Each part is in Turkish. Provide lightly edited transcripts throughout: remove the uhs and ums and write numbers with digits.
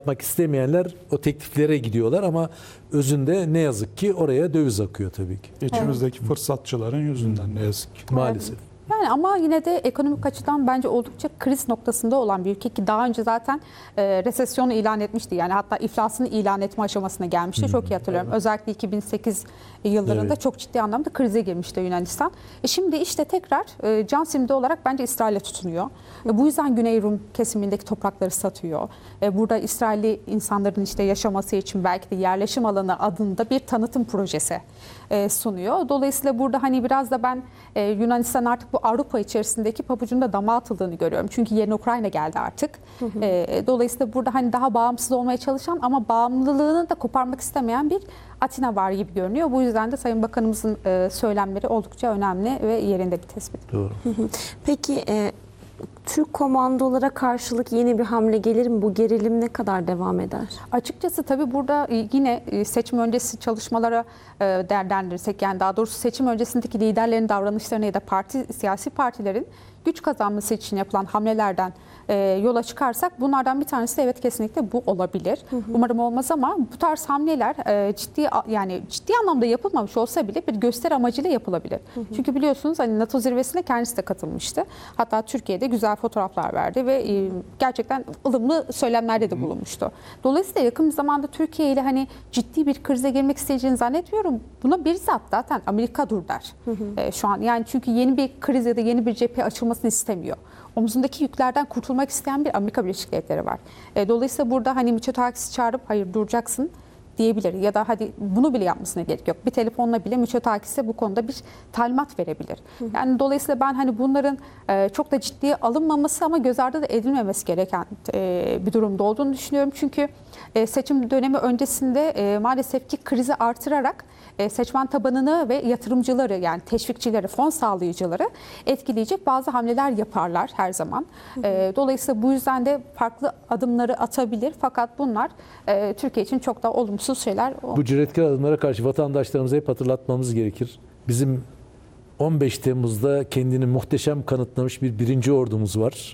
yapmak istemeyenler o tekliflere gidiyorlar ama özünde ne yazık ki oraya döviz akıyor tabii ki. İçimizdeki fırsatçıların yüzünden ne yazık ki. Maalesef. Yani ama yine de ekonomik açıdan bence oldukça kriz noktasında olan bir ülke ki daha önce zaten resesyonu ilan etmişti. Yani hatta iflasını ilan etme aşamasına gelmişti. Çok iyi hatırlıyorum. Evet. Özellikle 2008 yıllarında evet, çok ciddi anlamda krize girmişti Yunanistan. Şimdi işte tekrar can simidi olarak bence İsrail'e tutunuyor. Bu yüzden Güney Rum kesimindeki toprakları satıyor. Burada İsrailli insanların işte yaşaması için belki de yerleşim alanı adında bir tanıtım projesi sunuyor. Dolayısıyla burada hani biraz da ben Yunanistan artık bu Avrupa içerisindeki pabucunda dama atıldığını görüyorum. Çünkü yerine Ukrayna geldi artık. Dolayısıyla burada hani daha bağımsız olmaya çalışan ama bağımlılığını da koparmak istemeyen bir Atina var gibi görünüyor. Bu yüzden de Sayın Bakanımızın söylemleri oldukça önemli ve yerinde bir tespit. Doğru. Peki Türk komandolara karşılık yeni bir hamle gelir mi? Bu gerilim ne kadar devam eder? Açıkçası tabii burada yine seçim öncesi çalışmalara değerlendirirsek, yani daha doğrusu seçim öncesindeki liderlerin davranışlarına ya da siyasi partilerin güç kazanması için yapılan hamlelerden yola çıkarsak bunlardan bir tanesi de evet kesinlikle bu olabilir. Umarım olmaz ama bu tarz hamleler ciddi anlamda yapılmamış olsa bile bir gösteri amacıyla yapılabilir. Çünkü biliyorsunuz hani NATO zirvesine kendisi de katılmıştı. Hatta Türkiye'de güzel fotoğraflar verdi ve gerçekten ılımlı söylemlerde de bulunmuştu. Dolayısıyla yakın bir zamanda Türkiye ile hani ciddi bir krize girmek isteyeceğini zannetmiyorum. Buna bizzat zaten Amerika dur der. Şu an yani çünkü yeni bir kriz ya da yeni bir cephe açılmasını istemiyor. Omuzundaki yüklerden kurtulmak isteyen bir Amerika Birleşik Devletleri var. Dolayısıyla burada hani Mitsotakis'i çağırıp hayır duracaksın diyebilir ya da hadi bunu bile yapmasına gerek yok. Bir telefonla bile Mitsotakis'e bu konuda bir talimat verebilir. Yani dolayısıyla ben hani bunların çok da ciddiye alınmaması ama göz ardı da edilmemesi gereken bir durumda olduğunu düşünüyorum. Çünkü seçim dönemi öncesinde maalesef ki krizi artırarak seçmen tabanını ve yatırımcıları yani teşvikçileri, fon sağlayıcıları etkileyecek bazı hamleler yaparlar her zaman. Dolayısıyla bu yüzden de farklı adımları atabilir fakat bunlar Türkiye için çok da olumsuz şeyler. Bu cüretkar adımlara karşı vatandaşlarımıza hep hatırlatmamız gerekir. Bizim 15 Temmuz'da kendini muhteşem kanıtlamış bir birinci ordumuz var.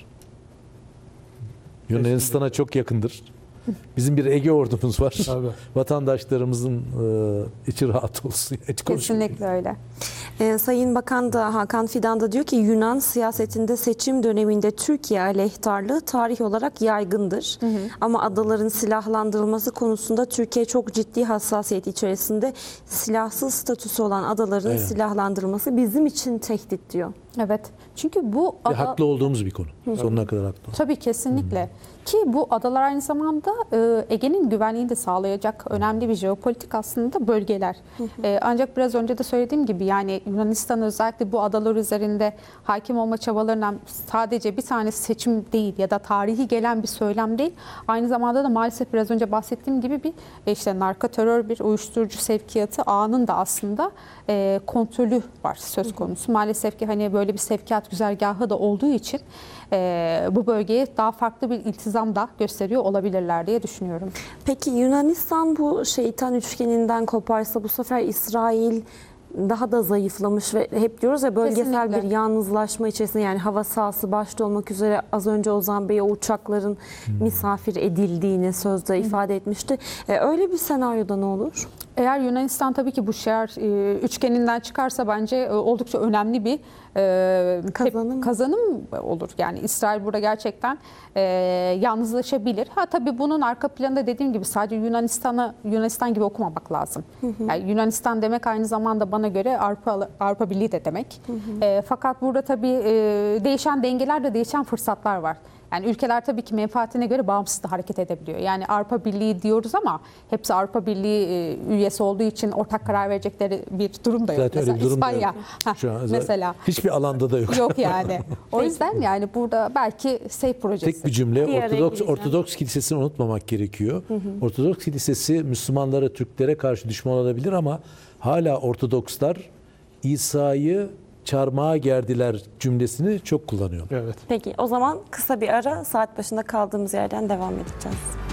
Yunanistan'a çok yakındır. Bizim bir Ege ordumuz var. Tabii. Vatandaşlarımızın içi rahat olsun. Kesinlikle öyle. Sayın Bakan da Hakan Fidan da diyor ki Yunan siyasetinde seçim döneminde Türkiye aleyhtarlığı tarih olarak yaygındır. Ama adaların silahlandırılması konusunda Türkiye çok ciddi hassasiyet içerisinde, silahsız statüsü olan adaların silahlandırılması bizim için tehdit diyor. Evet. Çünkü bu haklı olduğumuz bir konu. Sonuna kadar haklı. Tabii kesinlikle. Ki bu adalar aynı zamanda Ege'nin güvenliğini de sağlayacak önemli bir jeopolitik aslında bölgeler. Ancak biraz önce de söylediğim gibi yani Yunanistan özellikle bu adalar üzerinde hakim olma çabalarından sadece bir tane seçim değil ya da tarihi gelen bir söylem değil. Aynı zamanda da maalesef biraz önce bahsettiğim gibi bir işte narko terör, bir uyuşturucu sevkiyatı ağının da aslında kontrolü var söz konusu. Maalesef ki hani böyle bir sevkiyat güzergahı da olduğu için bu bölgeye daha farklı bir iltizam da gösteriyor olabilirler diye düşünüyorum. Peki Yunanistan bu şeytan üçgeninden koparsa bu sefer İsrail daha da zayıflamış ve hep diyoruz ya bölgesel kesinlikle bir yalnızlaşma içerisinde, yani hava sahası başta olmak üzere az önce Ozan Bey o uçakların misafir edildiğini sözde ifade etmişti. Öyle bir senaryoda ne olur? Eğer Yunanistan tabii ki bu şeer üçgeninden çıkarsa bence oldukça önemli bir kazanım olur. Yani İsrail burada gerçekten yalnızlaşabilir. Tabii bunun arka planında dediğim gibi sadece Yunanistan gibi okumamak lazım. Yani Yunanistan demek aynı zamanda bana göre Avrupa Birliği de demek. Fakat burada tabii değişen dengeler de değişen fırsatlar var. Yani ülkeler tabii ki menfaatine göre bağımsız da hareket edebiliyor. Yani Avrupa Birliği diyoruz ama hepsi Avrupa Birliği üyesi olduğu için ortak karar verecekleri bir durum da yok. Zaten mesela öyle bir durum İspanya şu an mesela. Hiçbir alanda da yok. Yok yani. O yüzden yani burada belki SAFE projesi. Tek bir cümle, Ortodoks Kilisesi'ni unutmamak gerekiyor. Ortodoks Kilisesi Müslümanlara, Türklere karşı düşman olabilir ama hala Ortodokslar İsa'yı çarmıha gerdiler cümlesini çok kullanıyor. Evet. Peki o zaman kısa bir ara, saat başında kaldığımız yerden devam edeceğiz.